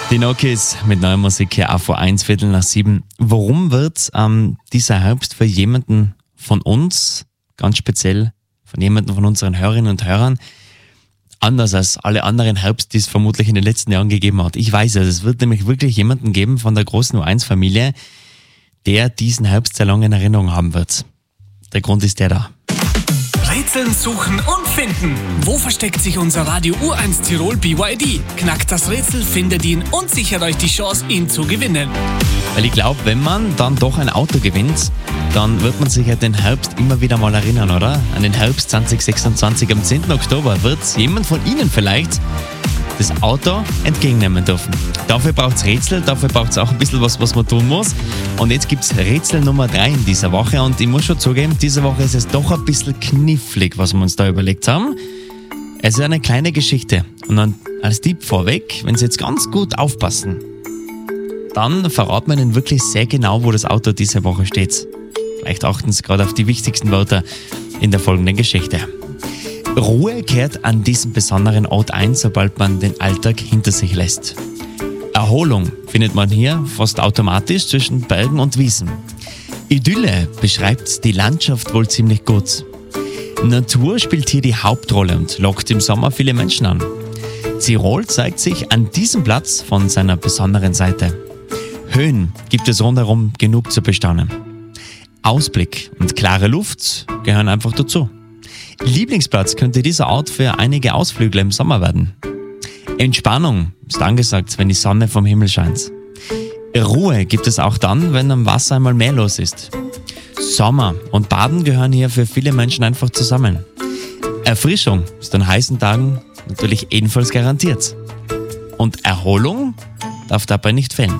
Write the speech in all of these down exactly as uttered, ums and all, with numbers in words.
Die Nokis mit neuer Musik hier auch vor eins, Viertel nach sieben. Warum wird ähm, dieser Herbst für jemanden von uns, ganz speziell von jemanden von unseren Hörerinnen und Hörern, anders als alle anderen Herbst, die es vermutlich in den letzten Jahren gegeben hat? Ich weiß es, es wird nämlich wirklich jemanden geben von der großen U eins Familie, der diesen Herbst sehr lange in Erinnerung haben wird. Der Grund ist der da. Rätseln, suchen und finden. Wo versteckt sich unser Radio U eins Tirol B Y D? Knackt das Rätsel, findet ihn und sichert euch die Chance, ihn zu gewinnen. Weil ich glaube, wenn man dann doch ein Auto gewinnt, dann wird man sich ja den Herbst immer wieder mal erinnern, oder? An den Herbst zwanzig sechsundzwanzig, am zehnten Oktober wird jemand von Ihnen vielleicht das Auto entgegennehmen dürfen. Dafür braucht es Rätsel, dafür braucht es auch ein bisschen was, was man tun muss. Und jetzt gibt es Rätsel Nummer drei in dieser Woche und ich muss schon zugeben, diese Woche ist es doch ein bisschen knifflig, was wir uns da überlegt haben. Es ist eine kleine Geschichte und dann als Tipp vorweg, wenn Sie jetzt ganz gut aufpassen, dann verraten wir Ihnen wirklich sehr genau, wo das Auto diese Woche steht. Vielleicht achten Sie gerade auf die wichtigsten Wörter in der folgenden Geschichte. Ruhe kehrt an diesem besonderen Ort ein, sobald man den Alltag hinter sich lässt. Erholung findet man hier fast automatisch zwischen Bergen und Wiesen. Idylle beschreibt die Landschaft wohl ziemlich gut. Natur spielt hier die Hauptrolle und lockt im Sommer viele Menschen an. Tirol zeigt sich an diesem Platz von seiner besonderen Seite. Höhen gibt es rundherum genug zu bestaunen. Ausblick und klare Luft gehören einfach dazu. Lieblingsplatz könnte dieser Ort für einige Ausflügler im Sommer werden. Entspannung ist angesagt, wenn die Sonne vom Himmel scheint. Ruhe gibt es auch dann, wenn am Wasser einmal mehr los ist. Sommer und Baden gehören hier für viele Menschen einfach zusammen. Erfrischung ist an heißen Tagen natürlich ebenfalls garantiert. Und Erholung darf dabei nicht fehlen.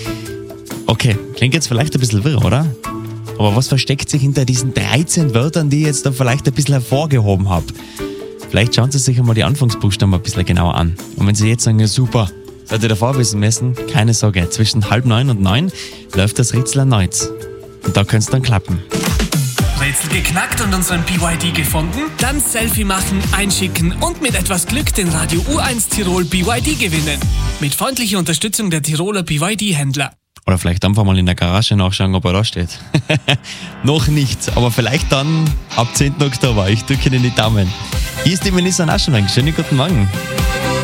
Okay, klingt jetzt vielleicht ein bisschen wirr, oder? Aber was versteckt sich hinter diesen dreizehn Wörtern, die ich jetzt da vielleicht ein bisschen hervorgehoben habe? Vielleicht schauen Sie sich einmal die Anfangsbuchstaben ein bisschen genauer an. Und wenn Sie jetzt sagen, ja super, seid ihr davor wissen müssen, keine Sorge, zwischen halb neun und neun läuft das Rätsel erneut. Und da könnte es dann klappen. Rätsel geknackt und unseren B Y D gefunden? Dann Selfie machen, einschicken und mit etwas Glück den Radio U eins Tirol B Y D gewinnen. Mit freundlicher Unterstützung der Tiroler B Y D-Händler. Oder vielleicht einfach mal in der Garage nachschauen, ob er da steht. Noch nicht, aber vielleicht dann ab zehnten Oktober. Ich drücke Ihnen die Daumen. Hier ist die Melissa Naschenweng. Schönen guten Morgen.